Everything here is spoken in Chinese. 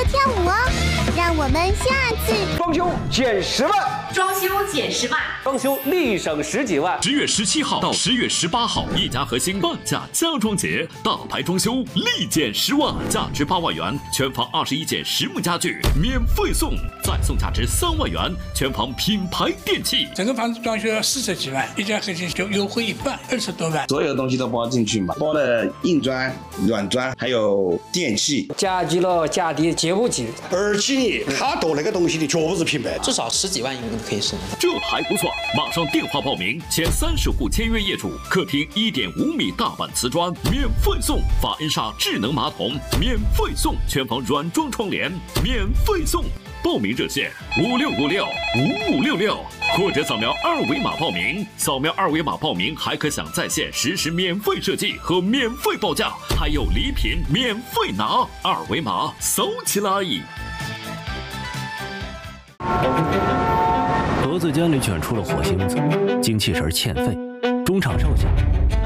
跳舞哦。让我们下次装修减10万， 装修减10万， 装修立省10几万。 10月17号到10月18号，一家核心半价家装节，大牌装修立减10万，价值8万元全房21件实木家具免费送，再送价值3万元全房品牌电器。 整个房子装修要40几万，一家核心就优惠一半，20多万。 所有的东西都包进去嘛，包了硬砖、软砖，还有电器。 价低了价低，接不起。 而且他做那个东西的绝不是平白， 至少10几万应该可以送。 这还不错，马上电话报名，前30户签约业主，客厅1.5米大板瓷砖免费送，法恩莎智能马桶免费送，全房软装窗帘免费送。报名热线56565566，或者扫描2维码报名。扫描2维码报名还可享在线实时免费设计和免费报价，还有礼品免费拿。2维码扫起来。 盒子间里卷出了火星子，精气神欠费，中场售价